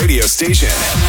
radio station.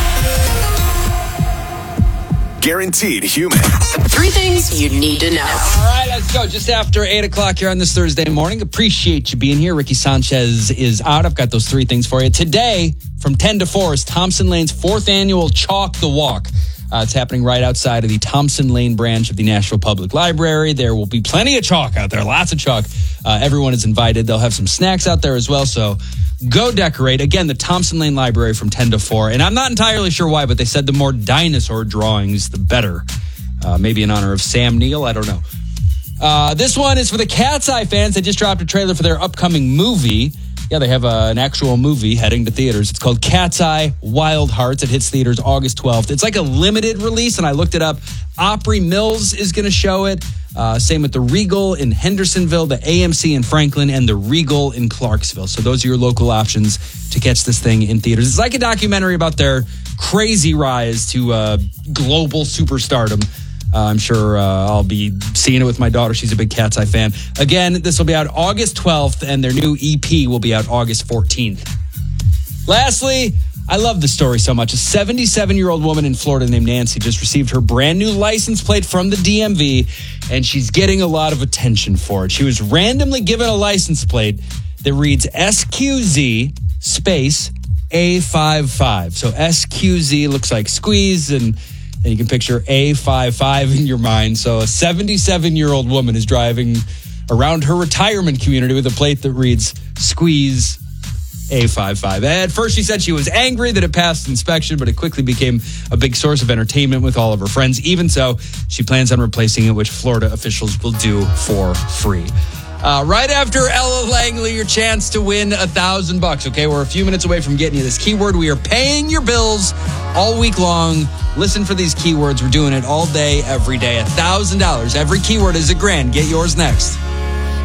Guaranteed human. 3 things you need to know. All right, let's go. Just after 8 o'clock here on this Thursday morning. Appreciate you being here. Ricky Sanchez is out. I've got those 3 things for you. Today, from 10 to 4, is Thompson Lane's 4th annual Chalk the Walk. It's happening right outside of the Thompson Lane branch of the Nashville Public Library. There will be plenty of chalk out there, lots of chalk. Everyone is invited. They'll have some snacks out there as well, so go decorate. Again, the Thompson Lane Library from 10 to 4. And I'm not entirely sure why, but they said the more dinosaur drawings, the better. Maybe in honor of Sam Neill, I don't know. This one is for the Cat's Eye fans. They just dropped a trailer for their upcoming movie. Yeah, they have an actual movie heading to theaters. It's called Cat's Eye Wild Hearts. It hits theaters August 12th. It's like a limited release, and I looked it up. Opry Mills is going to show it. Same with the Regal in Hendersonville, the AMC in Franklin, and the Regal in Clarksville. So those are your local options to catch this thing in theaters. It's like a documentary about their crazy rise to global superstardom. I'm sure I'll be seeing it with my daughter. She's a big Cat's Eye fan. Again, this will be out August 12th, and their new EP will be out August 14th. Lastly, I love this story so much. A 77-year-old woman in Florida named Nancy just received her brand new license plate from the DMV, and she's getting a lot of attention for it. She was randomly given a license plate that reads SQZ space A55. So SQZ looks like squeeze, and you can picture A55 in your mind. So a 77-year-old woman is driving around her retirement community with a plate that reads squeeze A55. At first, she said she was angry that it passed inspection, but it quickly became a big source of entertainment with all of her friends. Even so, she plans on replacing it, which Florida officials will do for free. Right after Ella Langley, your chance to win $1,000. Okay, we're a few minutes away from getting you this keyword. We are paying your bills all week long. Listen for these keywords. We're doing it all day, every day. $1,000. Every keyword is $1,000. Get yours next.